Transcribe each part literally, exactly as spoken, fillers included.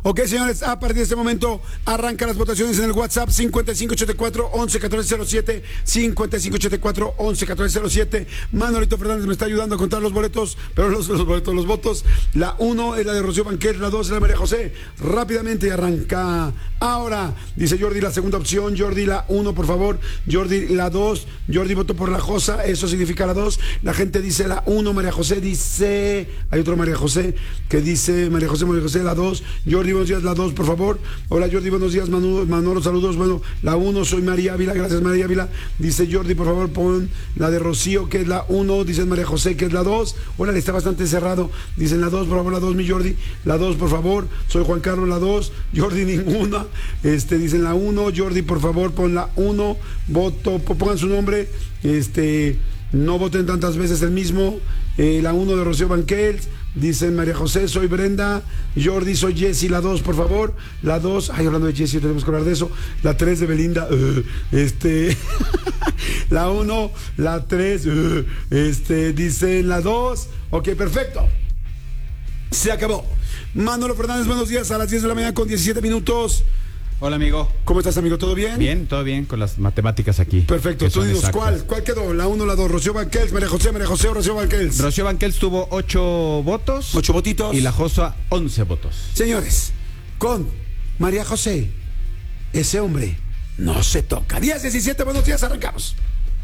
Ok, señores, a partir de este momento arrancan las votaciones en el WhatsApp cincuenta y cinco ochenta y cuatro once catorce cero siete, cincuenta y cinco ochenta y cuatro once catorce cero siete. Manolito Fernández me está ayudando a contar los boletos, pero los, los boletos, los votos. La uno es la de Rocío Banquel, la dos es la de María José. Rápidamente arranca ahora. Dice Jordi la segunda opción, Jordi la uno, por favor. Jordi la dos, Jordi votó por la Josa, eso significa la dos. La gente dice la uno, María José dice, hay otro María José que dice María José, María José la dos. Jordi, buenos días, la dos, por favor. Hola Jordi, buenos días, Manu, Manolo, saludos. Bueno, la uno, soy María Ávila, gracias María Ávila. Dice Jordi, por favor, pon la de Rocío, que es la uno, dice María José, que es la dos. Hola, está bastante cerrado. Dicen la dos, por favor, la dos, mi Jordi. La dos, por favor. Soy Juan Carlos, la dos. Jordi, ninguna. Este, dicen la uno. Jordi, por favor, pon la uno. Voto, pongan su nombre. Este, no voten tantas veces el mismo. Eh, la uno de Rocío Banquels. Dicen María José, soy Brenda. Jordi, soy Jessy, la dos, por favor. La dos, ay, hablando de Jessy, tenemos que hablar de eso. La tres de Belinda. Uh, este. La uno, la tres. Uh, este, dicen la dos. Ok, perfecto. Se acabó. Manolo Fernández, buenos días, a las diez de la mañana con diecisiete minutos. Hola, amigo. ¿Cómo estás, amigo? ¿Todo bien? Bien, todo bien con las matemáticas aquí. Perfecto. Tú dinos, ¿cuál? ¿Cuál quedó? ¿La uno, la dos? Rocío Banquels, María José, María José o Rocío Banquels. Rocío Banquels tuvo ocho votos. Ocho votitos. Y la Josa, once votos. Señores, con María José, ese hombre no se toca. diez diecisiete, buenos días, arrancamos.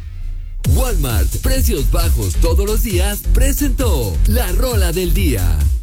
Walmart, precios bajos todos los días, presentó la rola del día.